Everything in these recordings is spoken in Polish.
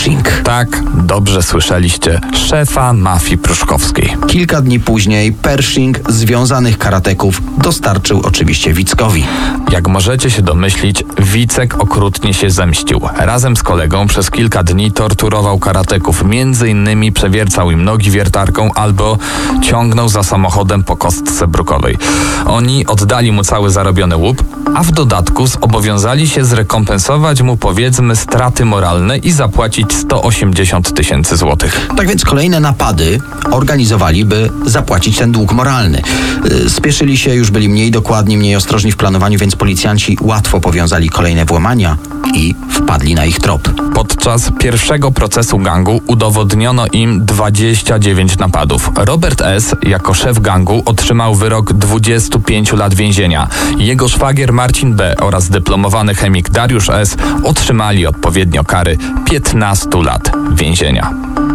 Pershing. Tak, dobrze słyszeliście. Szefa mafii pruszkowskiej. Kilka dni później Pershing związanych karateków dostarczył oczywiście Wickowi. Jak możecie się domyślić, Wicek okrutnie się zemścił. Razem z kolegą przez kilka dni torturował karateków. Między innymi przewiercał im nogi wiertarką albo ciągnął za samochodem po kostce brukowej. Oni oddali mu cały zarobiony łup, a w dodatku zobowiązali się zrekompensować mu, powiedzmy, straty moralne i zapłacić 180 000 złotych. Tak więc kolejne napady organizowali, by zapłacić ten dług moralny. Spieszyli się, już byli mniej dokładni, mniej ostrożni w planowaniu, więc policjanci łatwo powiązali kolejne włamania i wpadli na ich trop. Podczas pierwszego procesu gangu udowodniono im 29 napadów. Robert S. jako szef gangu otrzymał wyrok 25 lat więzienia. Jego szwagier Marcin B. oraz dyplomowany chemik Dariusz S. otrzymali odpowiednio kary 15 lat więzienia.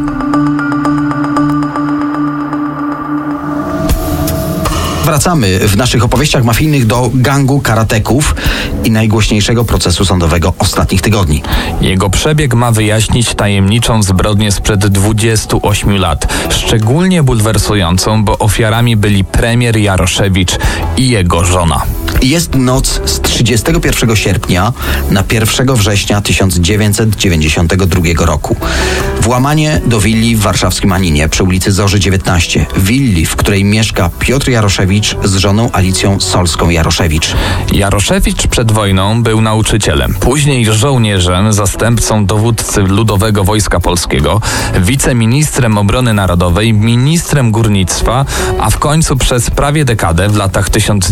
Wracamy w naszych opowieściach mafijnych do gangu karateków i najgłośniejszego procesu sądowego ostatnich tygodni. Jego przebieg ma wyjaśnić tajemniczą zbrodnię sprzed 28 lat. Szczególnie bulwersującą, bo ofiarami byli premier Jaroszewicz i jego żona. Jest noc z 31 sierpnia na 1 września 1992 roku. Włamanie do willi w warszawskim Aninie przy ulicy Zorzy 19. Willi, w której mieszka Piotr Jaroszewicz z żoną Alicją Solską-Jaroszewicz. Jaroszewicz przed wojną był nauczycielem, później żołnierzem, zastępcą dowódcy Ludowego Wojska Polskiego, wiceministrem obrony narodowej, ministrem górnictwa, a w końcu przez prawie dekadę w latach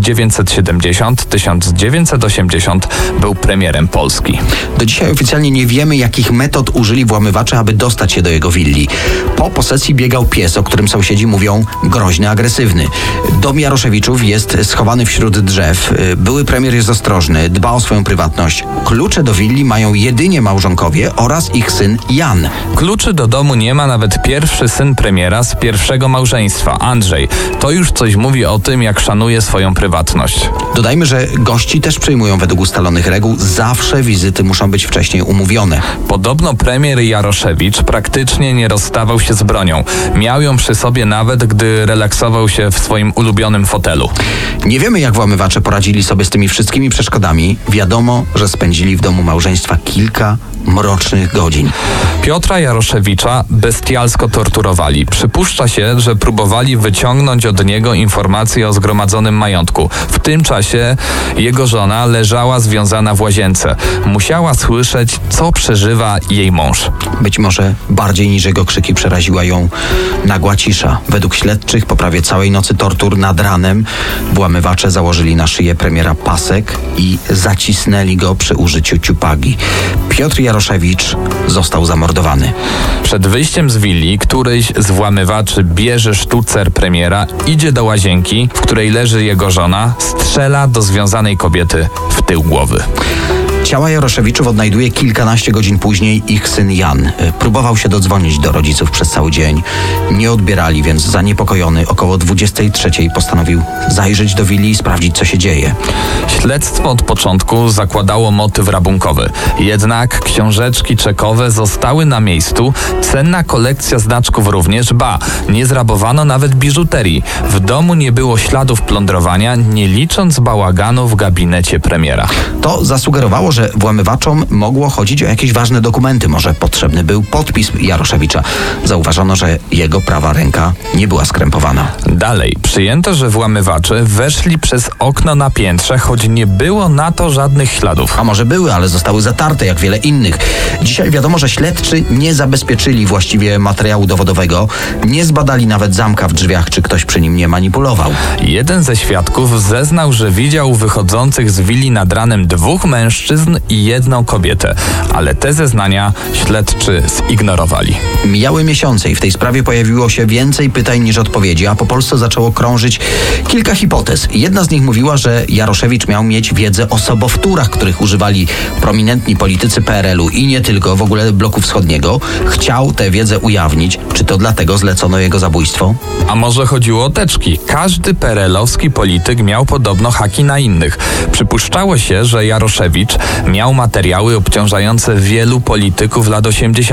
1970-1980 był premierem Polski. Do dzisiaj oficjalnie nie wiemy, jakich metod użyli włamywacze, aby dostać się do jego willi. Po posesji biegał pies, o którym sąsiedzi mówią groźny, agresywny. Dom Jaroszewiczów jest schowany wśród drzew. Były premier jest ostrożny, dba o swoją prywatność. Klucze do willi mają jedynie małżonkowie oraz ich syn Jan. Kluczy do domu nie ma nawet pierwszy syn premiera z pierwszego małżeństwa, Andrzej. To już coś mówi o tym, jak szanuje swoją prywatność. Dodajmy, że gości też przyjmują według ustalonych reguł. Zawsze wizyty muszą być wcześniej umówione. Podobno premier Jaroszewicz praktycznie nie rozstawał się z bronią. Miał ją przy sobie nawet, gdy relaksował się w swoim ulubionym fotelu. Nie wiemy, jak włamywacze poradzili sobie z tymi wszystkimi przeszkodami. Wiadomo, że spędzili w domu małżeństwa kilka mrocznych godzin. Piotra Jaroszewicza bestialsko torturowali. Przypuszcza się, że próbowali wyciągnąć od niego informacje o zgromadzonym majątku. W tym czasie jego żona leżała związana w łazience. Musiała słyszeć, co przeżywa jej mąż. Być może bardziej niż jego krzyki przeraziła ją nagła cisza. Według śledczych po prawie całej nocy tortur nad ranem włamywacze założyli na szyję premiera pasek i zacisnęli go przy użyciu ciupagi. Piotr Jaroszewicz został zamordowany. Przed wyjściem z willi któryś z włamywaczy bierze sztucer premiera, idzie do łazienki, w której leży jego żona, strzela do związanej kobiety w tył głowy. Ciała Jaroszewiczów odnajduje kilkanaście godzin później ich syn Jan. Próbował się dodzwonić do rodziców przez cały dzień. Nie odbierali, więc zaniepokojony około 23 postanowił zajrzeć do willi i sprawdzić, co się dzieje. Śledztwo od początku zakładało motyw rabunkowy. Jednak książeczki czekowe zostały na miejscu, cenna kolekcja znaczków również, nie zrabowano nawet biżuterii. W domu nie było śladów plądrowania, nie licząc bałaganu w gabinecie premiera. To zasugerowało, że włamywaczom mogło chodzić o jakieś ważne dokumenty. Może potrzebny był podpis Jaroszewicza. Zauważono, że jego prawa ręka nie była skrępowana. Dalej, przyjęto, że włamywacze weszli przez okno na piętrze, choć nie było na to żadnych śladów. A może były, ale zostały zatarte, jak wiele innych. Dzisiaj wiadomo, że śledczy nie zabezpieczyli właściwie materiału dowodowego. Nie zbadali nawet zamka w drzwiach, czy ktoś przy nim nie manipulował. Jeden ze świadków zeznał, że widział wychodzących z willi nad ranem 2 mężczyzn i 1 kobietę, ale te zeznania śledczy zignorowali. Mijały miesiące i w tej sprawie pojawiło się więcej pytań niż odpowiedzi, a po Polsce zaczęło krążyć kilka hipotez. Jedna z nich mówiła, że Jaroszewicz miał mieć wiedzę o sobowtórach, których używali prominentni politycy PRL-u i nie tylko, w ogóle bloku wschodniego. Chciał tę wiedzę ujawnić. Czy to dlatego zlecono jego zabójstwo? A może chodziło o teczki? Każdy PRL-owski polityk miał podobno haki na innych. Przypuszczało się, że Jaroszewicz miał materiały obciążające wielu polityków lat 80.